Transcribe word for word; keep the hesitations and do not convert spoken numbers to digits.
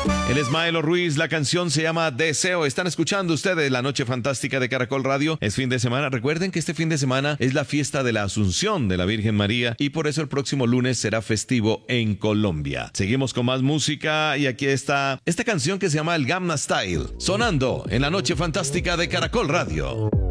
Él es Maelo Ruiz, la canción se llama Deseo. Están escuchando ustedes La Noche Fantástica de Caracol Radio. Es fin de semana. Recuerden que este fin de semana es la fiesta de la Asunción de la Virgen María y por eso el próximo lunes será festivo en Colombia. Seguimos con más música y aquí está esta canción que se llama El Gamma Style, sonando en La Noche Fantástica de Caracol Radio.